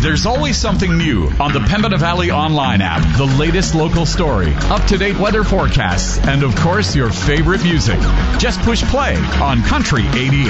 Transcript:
There's always something new on the Pembina Valley Online app. The latest local story, up-to-date weather forecasts, and of course, your favorite music. Just push play on Country 88.